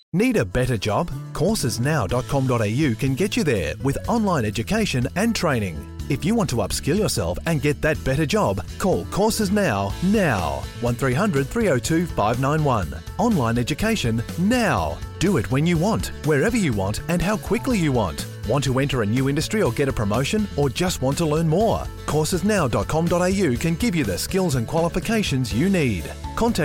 Need a better job? Coursesnow.com.au can get you there with online education and training. If you want to upskill yourself and get that better job, call Courses Now. 1300 302 591. Online education now. Do it when you want, wherever you want and how quickly you want. Want to enter a new industry or get a promotion, or just want to learn more? Coursesnow.com.au can give you the skills and qualifications you need. Contact